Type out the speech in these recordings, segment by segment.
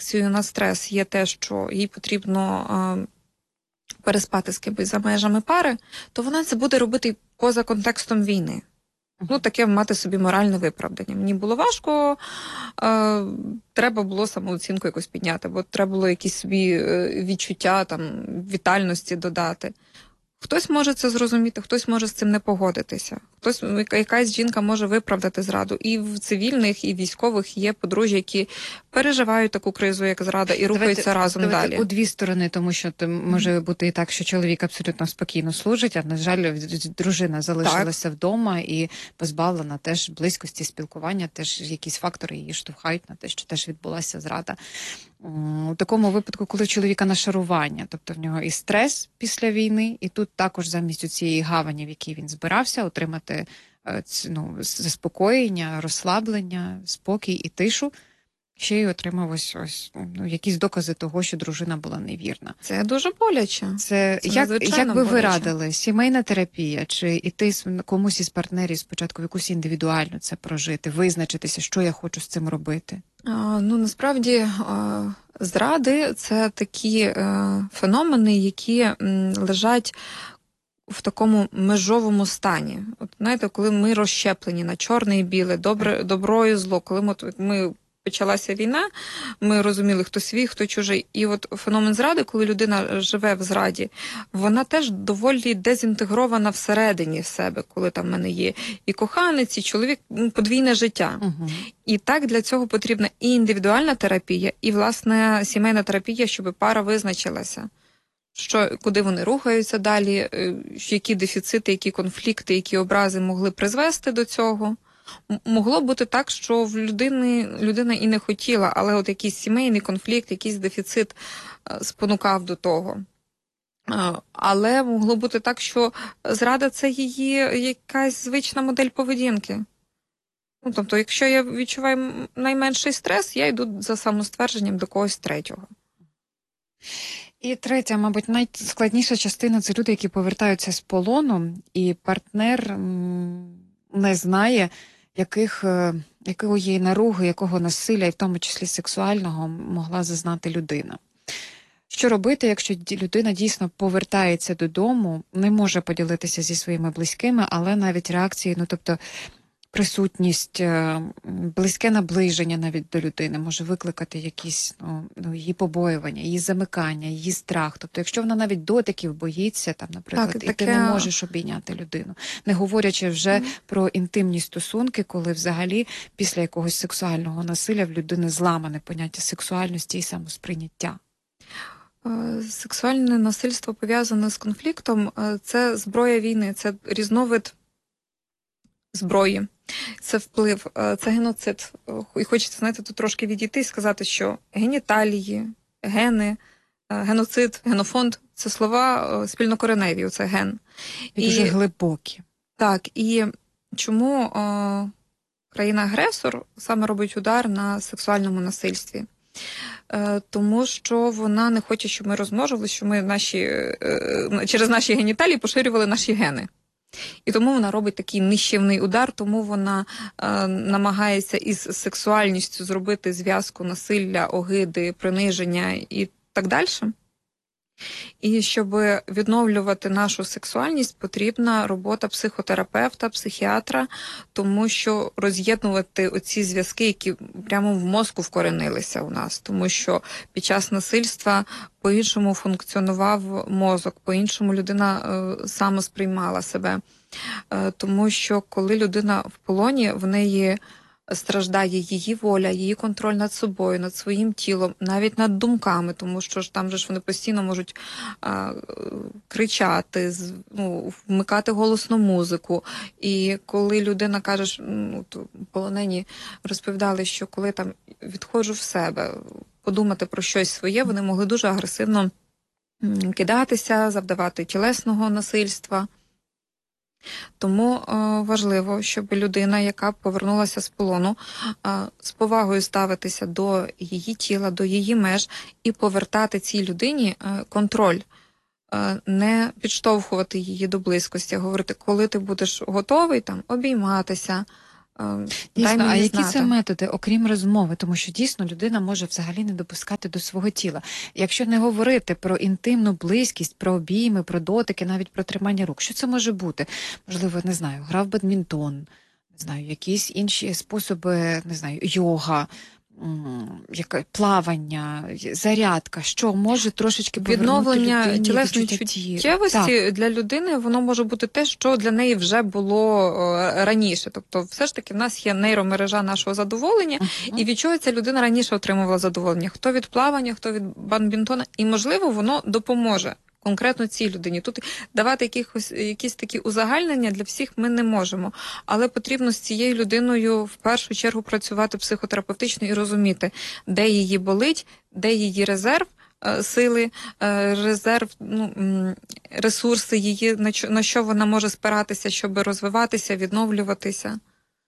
реакцією на стрес є те, що їй потрібно переспати з кимось за межами пари, то вона це буде робити поза контекстом війни. Ну, таке мати собі моральне виправдання. Мені було важко, треба було самооцінку якось підняти, бо треба було якісь собі відчуття, там, вітальності додати. Хтось може це зрозуміти, хтось може з цим не погодитися. Хтось, якась жінка може виправдати зраду. І в цивільних, і військових є подружжя, які переживають таку кризу, як зрада, і рухаються разом далі. У дві сторони, тому що може бути і так, що чоловік абсолютно спокійно служить, а, на жаль, дружина залишилася вдома і позбавлена теж близькості, спілкування, теж якісь фактори її штовхають на те, що теж відбулася зрада. У такому випадку, коли в чоловіка нашарування, тобто в нього і стрес після війни, і тут також замість цієї гавані, в якій він збирався, отримати заспокоєння, розслаблення, спокій і тишу, ще й отримав ось якісь докази того, що дружина була невірна. Це дуже боляче. Це як би ви радили? Сімейна терапія? Чи іти комусь із партнерів спочатку в якусь індивідуальну це прожити, визначитися, що я хочу з цим робити? Ну, насправді, зради – це такі феномени, які лежать в такому межовому стані. От, знаєте, коли ми розщеплені на чорне і біле, добро і зло, коли ми почалася війна, ми розуміли, хто свій, хто чужий. І от феномен зради, коли людина живе в зраді, вона теж доволі дезінтегрована всередині себе, коли там в мене є і коханець, і чоловік, подвійне життя. І так для цього потрібна і індивідуальна терапія, і, власне, сімейна терапія, щоб пара визначилася, куди вони рухаються далі, які дефіцити, які конфлікти, які образи могли призвести до цього. Могло бути так, що в людина і не хотіла, але от якийсь сімейний конфлікт, якийсь дефіцит спонукав до того. Але могло бути так, що зрада – це її якась звична модель поведінки. Ну, тобто, якщо я відчуваю найменший стрес, я йду за самоствердженням до когось третього. І третя, мабуть, найскладніша частина – це люди, які повертаються з полону, і партнер не знає, якої наруги, якого насилля, і в тому числі сексуального, могла зазнати людина. Що робити, якщо людина дійсно повертається додому, не може поділитися зі своїми близькими, але навіть реакції, тобто присутність, близьке наближення навіть до людини може викликати якісь її побоювання, її замикання, її страх. Тобто, якщо вона навіть дотиків боїться, там, наприклад, і ти не можеш обійняти людину, не говорячи вже про інтимні стосунки, коли взагалі після якогось сексуального насилля в людини зламане поняття сексуальності і самосприйняття. Сексуальне насильство пов'язане з конфліктом – це зброя війни, це різновид зброї, це вплив, це геноцид. І хочеться, знаєте, тут трошки відійти і сказати, що геніталії, гени, геноцид, генофонд – це слова спільнокореневі, оце ген. І дуже глибокі. Так, і чому країна-агресор саме робить удар на сексуальному насильстві? Тому що вона не хоче, щоб ми розмножилися, щоб ми через наші геніталії поширювали наші гени. І тому вона робить такий нищівний удар, тому вона намагається із сексуальністю зробити зв'язку насилля, огиди, приниження і так далі. І щоб відновлювати нашу сексуальність, потрібна робота психотерапевта, психіатра, тому що роз'єднувати оці зв'язки, які прямо в мозку вкоренилися у нас, тому що під час насильства по-іншому функціонував мозок, по-іншому людина самосприймала себе. Тому що коли людина в полоні, в неї страждає її воля, її контроль над собою, над своїм тілом, навіть над думками, тому що ж там же ж вони постійно можуть кричати, вмикати голосну музику. І коли людина каже, полонені розповідали, що коли там відходжу в себе, подумати про щось своє, вони могли дуже агресивно кидатися, завдавати тілесного насильства. Тому важливо, щоб людина, яка повернулася з полону, з повагою ставитися до її тіла, до її меж і повертати цій людині контроль, не підштовхувати її до близькості, а говорити, коли ти будеш готовий там обійматися, дай Дійсно, а мені які це знати. методи, окрім розмови? Тому що дійсно людина може взагалі не допускати до свого тіла. Якщо не говорити про інтимну близькість, про обійми, про дотики, навіть про тримання рук, що це може бути? Можливо, не знаю, гра в бадмінтон, не знаю, якісь інші способи, не знаю, йога, плавання, зарядка, що може трошечки повернути Відновлення людині тілесної відчуття тіла. чуттєвості для людини, воно може бути те, що для неї вже було раніше. Тобто, все ж таки, в нас є нейромережа нашого задоволення, і від чого ця людина раніше отримувала задоволення. Хто від плавання, хто від бадмінтона, і, можливо, воно допоможе конкретно цій людині. Тут давати якісь такі узагальнення для всіх ми не можемо. Але потрібно з цією людиною в першу чергу працювати психотерапевтично і розуміти, де її болить, де її резерв сили, резерв, ресурси її, на що вона може спиратися, щоб розвиватися, відновлюватися.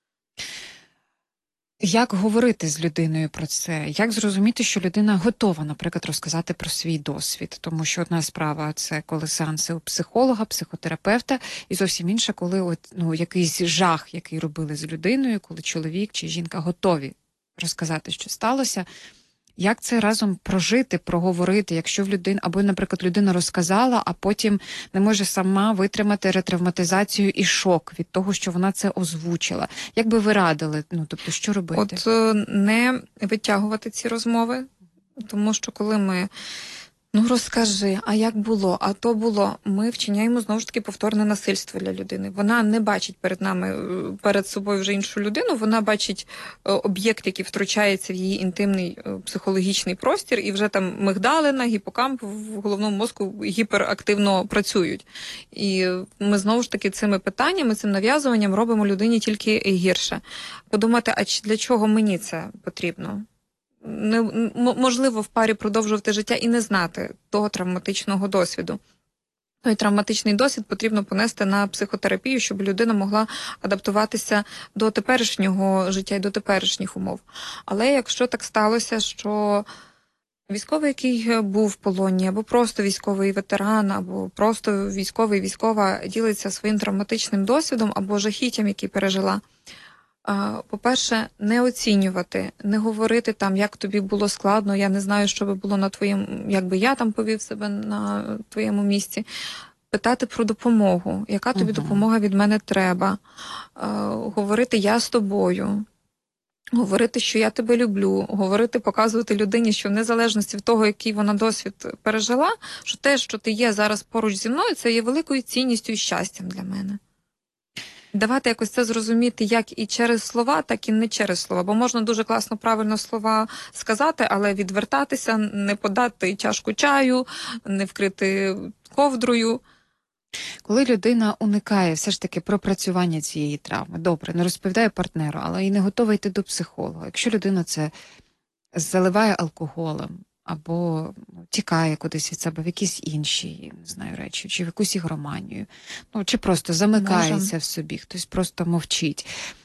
Як говорити з людиною про це? Як зрозуміти, що людина готова, наприклад, розказати про свій досвід? Тому що одна справа – це коли сеанси у психолога, психотерапевта, і зовсім інша, коли якийсь жах, який робили з людиною, коли чоловік чи жінка готові розказати, що сталося. Як це разом прожити, проговорити, якщо в людини, або, наприклад, людина розказала, а потім не може сама витримати ретравматизацію і шок від того, що вона це озвучила. Як би ви радили? Тобто, що робити? Не витягувати ці розмови, тому що коли ми розкажи, а як було, а то було. Ми вчиняємо, знову ж таки, повторне насильство для людини. Вона не бачить перед собою вже іншу людину, вона бачить об'єкт, який втручається в її інтимний психологічний простір, і вже там мигдалина, гіпокамп в головному мозку гіперактивно працюють. І ми, знову ж таки, цими питаннями, цим нав'язуванням робимо людині тільки гірше. Подумати, а для чого мені це потрібно? Можливо в парі продовжувати життя і не знати того травматичного досвіду. Той травматичний досвід потрібно понести на психотерапію, щоб людина могла адаптуватися до теперішнього життя і до теперішніх умов. Але якщо так сталося, що військовий, який був в полоні, або просто військовий ветеран, або просто військова ділиться своїм травматичним досвідом або жахіттям, який пережила, по-перше, не оцінювати, не говорити там, як тобі було складно, я не знаю, що би було на твоєму, як би я там повів себе на твоєму місці. Питати про допомогу, яка тобі допомога від мене треба. Говорити «я з тобою», говорити, що я тебе люблю, говорити, показувати людині, що в незалежності від того, який вона досвід пережила, що те, що ти є зараз поруч зі мною, це є великою цінністю і щастям для мене. Давати якось це зрозуміти як і через слова, так і не через слова. Бо можна дуже класно, правильно слова сказати, але відвертатися, не подати чашку чаю, не вкрити ковдрою. Коли людина уникає все ж таки пропрацювання цієї травми, добре, не розповідає партнеру, але і не готова йти до психолога. Якщо людина це заливає алкоголем, або тікає кудись від себе в якісь інші, не знаю, речі, чи в якусь ігроманію, чи просто замикається в собі, хтось просто мовчить.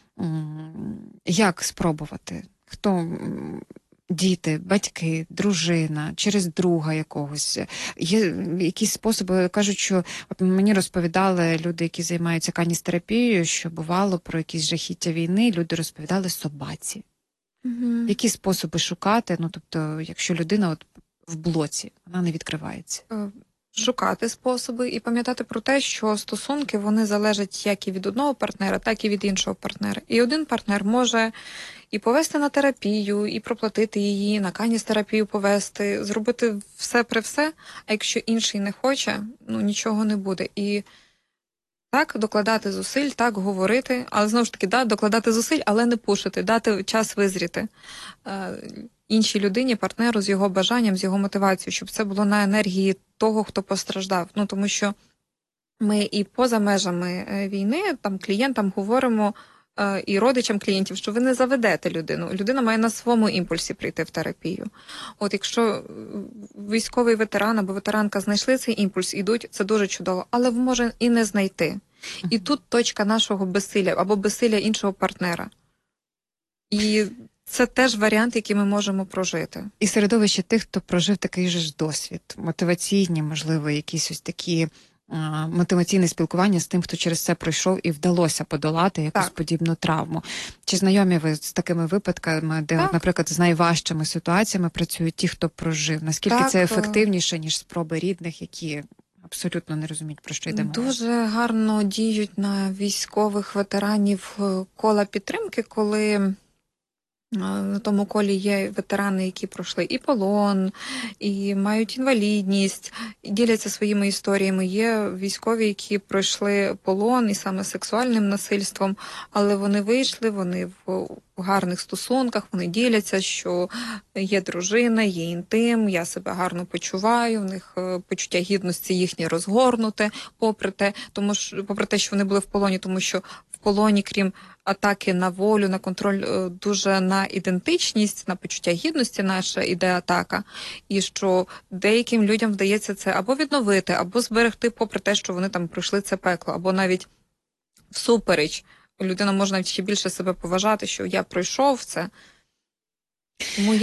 Як спробувати? Хто? Діти, батьки, дружина, через друга якогось. Є якісь способи, кажуть, що мені розповідали люди, які займаються каністерапією, що бувало про якісь жахіття війни, люди розповідали собаці. Які способи шукати, тобто, якщо людина в блоці, вона не відкривається? Шукати способи і пам'ятати про те, що стосунки, вони залежать як і від одного партнера, так і від іншого партнера. І один партнер може і повести на терапію, і проплатити її, на каністерапію повести, зробити все при все, а якщо інший не хоче, нічого не буде. І так, докладати зусиль, так, говорити, але знову ж таки, докладати зусиль, але не пушити, дати час визріти іншій людині, партнеру з його бажанням, з його мотивацією, щоб це було на енергії того, хто постраждав. Тому що ми і поза межами війни, там, клієнтам говоримо, і родичам клієнтів, що ви не заведете людину. Людина має на своєму імпульсі прийти в терапію. Якщо військовий ветеран або ветеранка знайшли цей імпульс, ідуть, це дуже чудово, але може і не знайти. І тут точка нашого безсилля або безсилля іншого партнера. І це теж варіант, який ми можемо прожити. І середовище тих, хто прожив такий же ж досвід, мотиваційні, можливо, якісь ось такі мотиваційне спілкування з тим, хто через це пройшов і вдалося подолати якусь Так. подібну травму. Чи знайомі ви з такими випадками, де, Так. наприклад, з найважчими ситуаціями працюють ті, хто прожив? Наскільки Так, це ефективніше, ніж спроби рідних, які абсолютно не розуміють, про що йде мова? Дуже гарно діють на військових ветеранів кола підтримки, коли на тому колі є ветерани, які пройшли і полон, і мають інвалідність, і діляться своїми історіями. Є військові, які пройшли полон і саме сексуальним насильством, але вони вийшли, вони в гарних стосунках, вони діляться, що є дружина, є інтим, я себе гарно почуваю, в них почуття гідності їхнє розгорнуте, попри те, що вони були в полоні, тому що в полоні, крім атаки на волю, на контроль, дуже на ідентичність, на почуття гідності наша іде атака, і що деяким людям вдається це або відновити, або зберегти, попри те, що вони там пройшли це пекло, або навіть всупереч. Людина може навіть ще більше себе поважати, що я пройшов це. Тому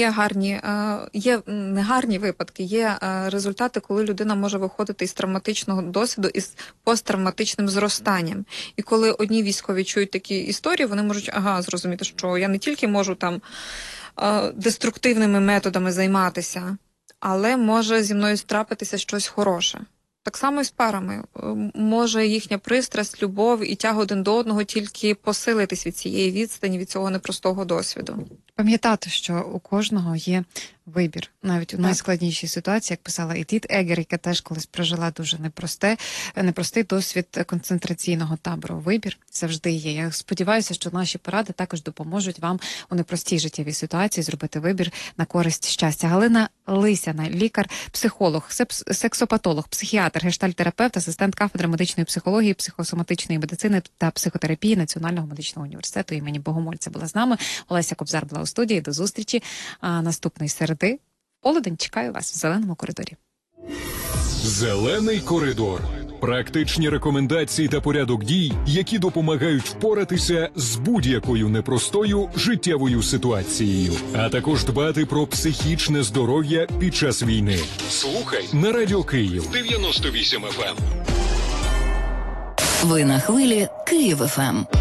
є негарні випадки, є результати, коли людина може виходити із травматичного досвіду, із посттравматичним зростанням. І коли одні військові чують такі історії, вони можуть зрозуміти, що я не тільки можу там деструктивними методами займатися, але може зі мною трапитися щось хороше. Так само і з парами. Може їхня пристрасть, любов і тяга один до одного тільки посилитись від цієї відстані, від цього непростого досвіду. Пам'ятати, що у кожного є вибір. Навіть у найскладнішій ситуації, як писала Едіт Еггер, яка теж колись прожила дуже непростий досвід концентраційного табору. Вибір завжди є. Я сподіваюся, що наші поради також допоможуть вам у непростій життєвій ситуації зробити вибір на користь щастя. Галина Лисяна, лікар, психолог, сексопатолог, психіатр, гештальтерапевт, асистент кафедри медичної психології, психосоматичної медицини та психотерапії Національного медичного університету імені Богомольця була з нами. Олеся Кобзар була у студії. До зустрічі наступної середи. Полудень чекаю вас в зеленому коридорі. Зелений коридор. Практичні рекомендації та порядок дій, які допомагають впоратися з будь-якою непростою життєвою ситуацією, а також дбати про психічне здоров'я під час війни. Слухай на Радіо Київ 98 FM. Ви на хвилі Київ ФМ.